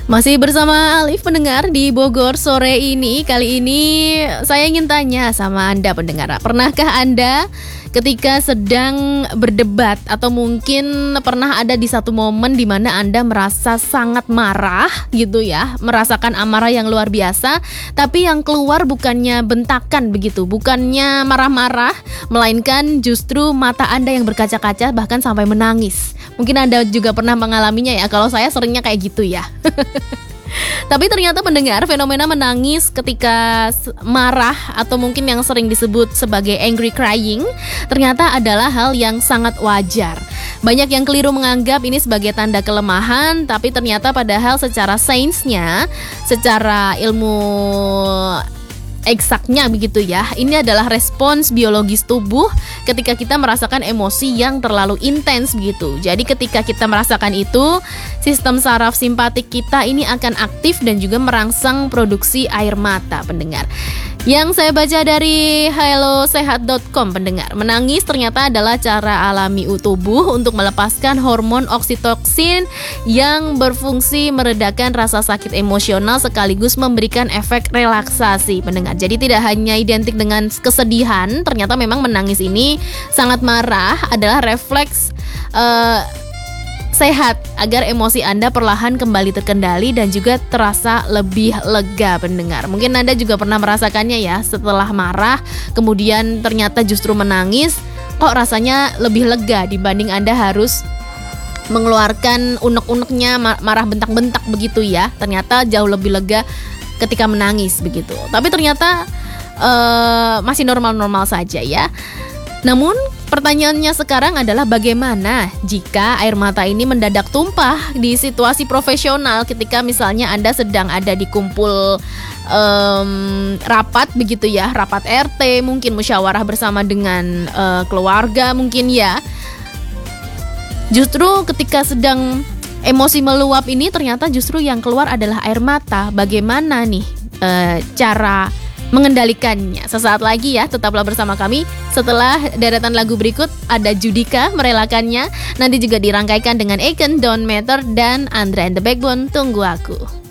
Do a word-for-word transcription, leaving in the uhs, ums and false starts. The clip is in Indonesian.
Masih bersama Alif pendengar di Bogor sore ini. Kali ini saya ingin tanya sama Anda pendengar, pernahkah Anda ketika sedang berdebat atau mungkin pernah ada di satu momen di mana Anda merasa sangat marah gitu ya, merasakan amarah yang luar biasa, tapi yang keluar bukannya bentakan begitu, bukannya marah-marah, melainkan justru mata Anda yang berkaca-kaca bahkan sampai menangis. Mungkin Anda juga pernah mengalaminya ya, kalau saya seringnya kayak gitu ya. Tapi ternyata pendengar, fenomena menangis ketika marah atau mungkin yang sering disebut sebagai angry crying ternyata adalah hal yang sangat wajar. Banyak yang keliru menganggap ini sebagai tanda kelemahan, tapi ternyata padahal secara sainsnya, secara ilmu eksaknya begitu ya, ini adalah respons biologis tubuh ketika kita merasakan emosi yang terlalu intens begitu. Jadi ketika kita merasakan itu, sistem saraf simpatik kita ini akan aktif dan juga merangsang produksi air mata pendengar. Yang saya baca dari hello sehat dot com pendengar, menangis ternyata adalah cara alami tubuh untuk melepaskan hormon oksitoksin yang berfungsi meredakan rasa sakit emosional sekaligus memberikan efek relaksasi pendengar. Jadi tidak hanya identik dengan kesedihan, ternyata memang menangis ini sangat marah adalah refleks uh, sehat agar emosi Anda perlahan kembali terkendali dan juga terasa lebih lega pendengar. Mungkin Anda juga pernah merasakannya ya, setelah marah kemudian ternyata justru menangis, kok rasanya lebih lega dibanding Anda harus mengeluarkan unek-uneknya, marah bentak-bentak begitu ya. Ternyata jauh lebih lega ketika menangis begitu. Tapi ternyata uh, masih normal-normal saja ya. Namun pertanyaannya sekarang adalah bagaimana jika air mata ini mendadak tumpah di situasi profesional ketika misalnya Anda sedang ada di kumpul um, rapat begitu ya, rapat R T, mungkin musyawarah bersama dengan uh, keluarga mungkin ya. Justru ketika sedang emosi meluap ini ternyata justru yang keluar adalah air mata. Bagaimana nih uh, cara mengendalikannya? Sesaat lagi ya, tetaplah bersama kami. Setelah deretan lagu berikut ada Judika Merelakannya, nanti juga dirangkaikan dengan Icon, Don't Matter, dan Andra and the Backbone, Tunggu Aku.